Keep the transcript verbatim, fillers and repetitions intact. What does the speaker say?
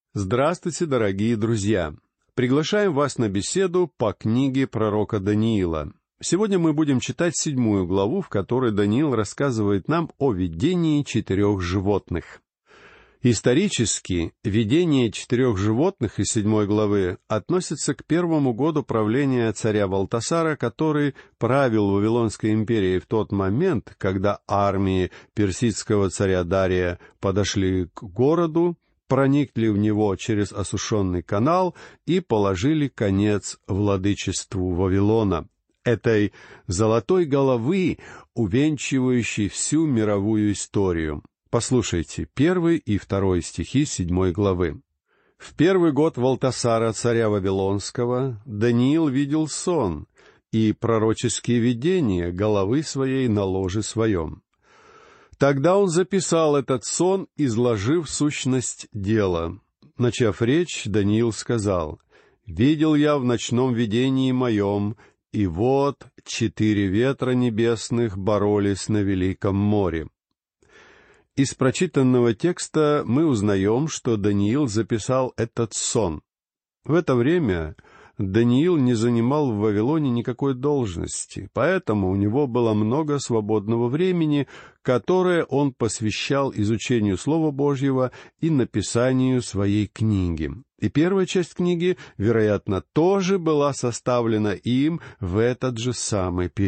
Здравствуйте, дорогие друзья! Приглашаем вас на беседу по книге пророка Даниила. Сегодня мы будем читать седьмую главу, в которой Даниил рассказывает нам о видении четырех животных. Исторически, видение четырех животных из седьмой главы относится к первому году правления царя Валтасара, который правил Вавилонской империей в тот момент, когда армии персидского царя Дария подошли к городу, проникли в него через осушенный канал и положили конец владычеству Вавилона, этой золотой головы, увенчивающей всю мировую историю. Послушайте первый и второй стихи седьмой главы. «В первый год Валтасара, царя Вавилонского, Даниил видел сон и пророческие видения головы своей на ложе своем. Тогда он записал этот сон, изложив сущность дела. Начав речь, Даниил сказал: «Видел я в ночном видении моем, и вот четыре ветра небесных боролись на великом море». Из прочитанного текста мы узнаем, что Даниил записал этот сон. В это время Даниил не занимал в Вавилоне никакой должности, поэтому у него было много свободного времени, которое он посвящал изучению Слова Божьего и написанию своей книги. И первая часть книги, вероятно, тоже была составлена им в этот же самый период.